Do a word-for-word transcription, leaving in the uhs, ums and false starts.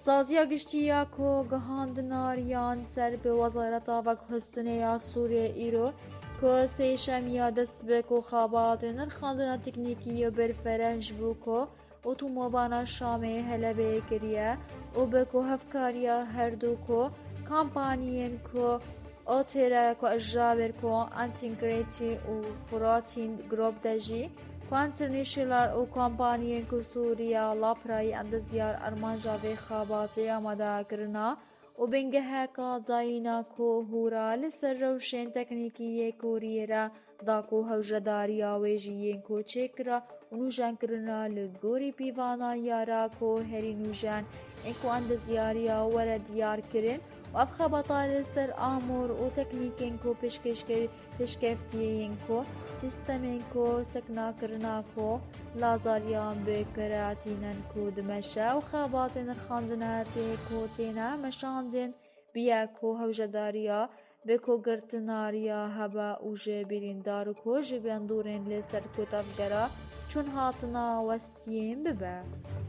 سازیا گشتیا کو گهاندناریان سر به وزارت وەکخستنەیە سووریە ئیرۆ کو سێشەمیە دەست بە کۆخاباتێ نرخاندنە تکنیکیە بەرفەرەش بوو کو ئۆتومۆبانە شامێ هەلەبێ کریە و بە کو هەفکاریە هەردوو کو کامپانیên ku otêre ku ejaber ku Antinkreti û Fıratîn Grop de jî ku international û kampaniyên ku Sûriya Laprayî endezyar armanca vê xebatê amadekirina û bingeheka dayîna ku hûra li ser rewşên teknîkî Sûriyê re da ku hewjedariya wê jî yên ku çêkira û nûjenkirina li gorî pîvaniya re ku herî nûjen ên ku endezyariya were diyar kirin û ev xebata li ser amûr û teknîkên ku pêşkevtiyên ku sîstemên ku seknakirina ku lazariyan bi keratînen ku dimeşe û xebatên nirxandinetê ku têne meşandin biye ku hewjedariya bi ku girtinariya hebe û ji birîndar ku ji bandorên li ser ku tevgera çûn hatina westiyên bibe.